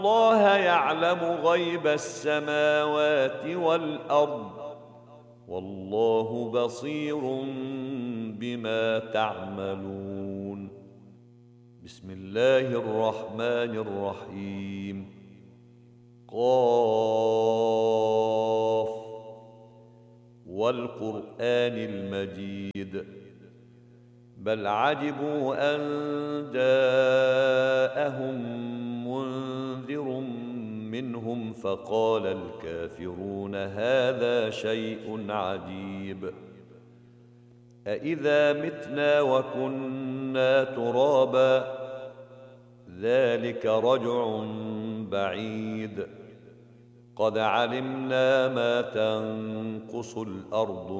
الله يعلم غيب السماوات والأرض والله بصير بما تعملون. بسم الله الرحمن الرحيم. قاف والقرآن المجيد بل عجبوا أن جاءهم منذر منهم فقال الكافرون هذا شيء عجيب أإذا متنا وكنا ترابا ذلك رجع بعيد قد علمنا ما تنقص الأرض